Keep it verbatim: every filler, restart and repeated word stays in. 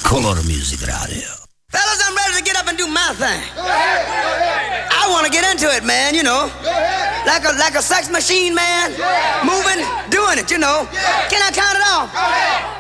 Color Music Radio. Fellas, I'm ready to get up and do my thing. I want to get into it, man, you know. Like a like a sex machine, man. Moving, doing it, you know. Can I count it off?